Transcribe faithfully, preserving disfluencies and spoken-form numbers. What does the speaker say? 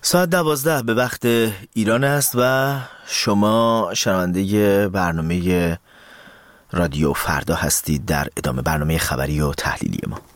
ساعت دوازده به وقت ایران است و شما شنونده برنامه رادیو فردا هستید در ادامه برنامه خبری و تحلیلی ما.